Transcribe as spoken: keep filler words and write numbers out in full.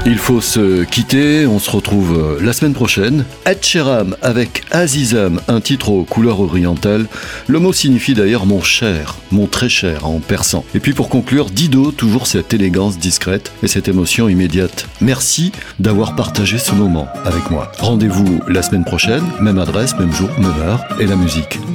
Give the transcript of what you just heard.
Il faut se quitter, on se retrouve la semaine prochaine. Ed Sheeran avec Azizam, un titre aux couleurs orientales. Le mot signifie d'ailleurs mon cher, mon très cher en persan. Et puis pour conclure, Dido, toujours cette élégance discrète et cette émotion immédiate. Merci d'avoir partagé ce moment avec moi. Rendez-vous la semaine prochaine, même adresse, même jour, même heure, et la musique